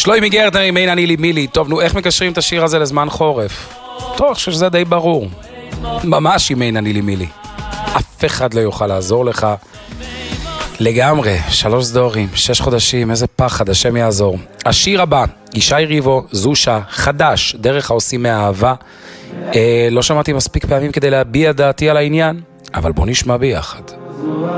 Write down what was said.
שלוי גרטנר עם אין אני לי מילי. טוב, נו, איך מקשרים את השיר הזה לזמן חורף? טוב, אני חושב שזה די ברור. ממש עם אין אני לי מילי. אף אחד לא יוכל לעזור לך. לגמרי, 3 דורים, 6 חודשים, איזה פחד, השם יעזור. השיר הבא, ישי ריבו, זושה, חדש, דרך העושים מהאהבה. לא שמעתי מספיק פעמים כדי להביע דעתי על העניין, אבל בוא נשמע ביחד.